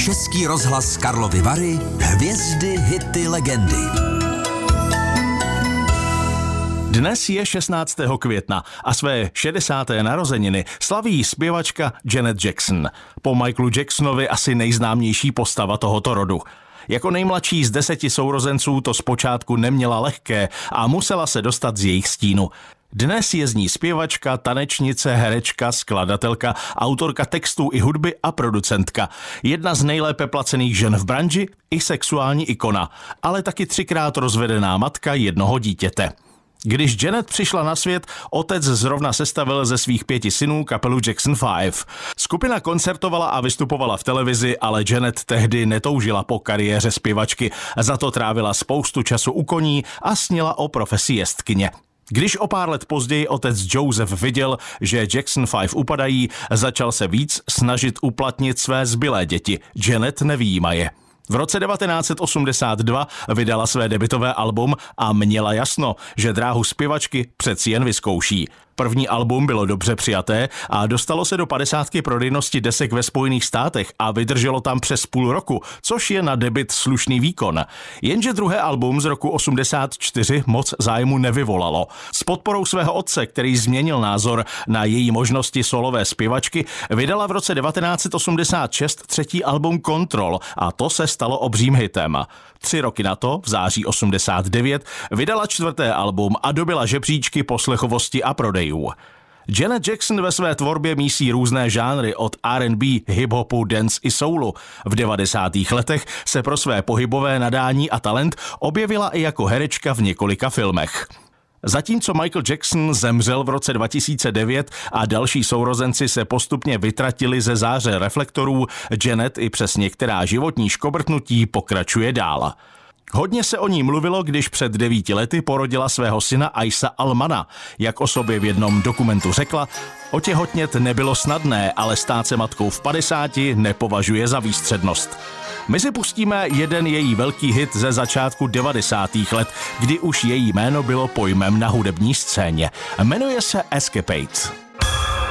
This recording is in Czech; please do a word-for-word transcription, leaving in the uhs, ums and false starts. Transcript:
Český rozhlas Karlovy Vary, hvězdy, hity, legendy. Dnes je šestnáctého května a své šedesáté narozeniny slaví zpěvačka Janet Jackson. Po Michaelu Jacksonovi asi nejznámější postava tohoto rodu. Jako nejmladší z deseti sourozenců to zpočátku neměla lehké a musela se dostat z jejich stínu. Dnes je z ní zpěvačka, tanečnice, herečka, skladatelka, autorka textů i hudby a producentka. Jedna z nejlépe placených žen v branži i sexuální ikona, ale taky třikrát rozvedená matka jednoho dítěte. Když Janet přišla na svět, otec zrovna sestavil ze svých pěti synů kapelu Jackson Five. Skupina koncertovala a vystupovala v televizi, ale Janet tehdy netoužila po kariéře zpěvačky. Za to trávila spoustu času u koní a snila o profesi jezdkyně. Když o pár let později otec Joseph viděl, že Jackson Five upadají, začal se víc snažit uplatnit své zbylé děti, Janet nevyjímaje. V roce devatenáct set osmdesát dva vydala své debutové album a měla jasno, že dráhu zpěvačky přeci jen vyzkouší. První album bylo dobře přijaté a dostalo se do padesátky prodejnosti desek ve Spojených státech a vydrželo tam přes půl roku, což je na debut slušný výkon. Jenže druhé album z roku osmdesát čtyři moc zájmu nevyvolalo. S podporou svého otce, který změnil názor na její možnosti solové zpěvačky, vydala v roce devatenáct set osmdesát šest třetí album Control a to se stalo obřím hitem. Tři roky na to, v září osmdesát devět, vydala čtvrté album a dobyla žebříčky poslechovosti a prodejů. Janet Jackson ve své tvorbě mísí různé žánry od R and B, hip-hopu, dance i soulu. V devadesátých letech se pro své pohybové nadání a talent objevila i jako herečka v několika filmech. Zatímco Michael Jackson zemřel v roce dva tisíce devět a další sourozenci se postupně vytratili ze záře reflektorů, Janet i přes některá životní škobrtnutí pokračuje dál. Hodně se o ní mluvilo, když před devíti lety porodila svého syna Aisa Almana. Jak o sobě v jednom dokumentu řekla, otěhotnět nebylo snadné, ale stát se matkou v padesáti nepovažuje za výstřednost. My si pustíme jeden její velký hit ze začátku devadesátých let, kdy už její jméno bylo pojmem na hudební scéně. Jmenuje se Escapade.